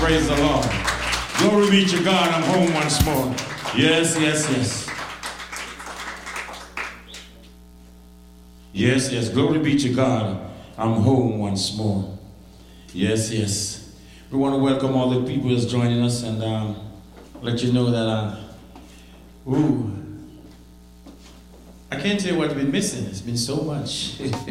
Praise the Lord. Glory be to God. I'm home once more. Yes, yes, yes. Yes, yes. Glory be to God. I'm home once more. Yes, yes. We want to welcome all the people that's joining us and let you know that, I can't tell you what's been missing. It's been so much.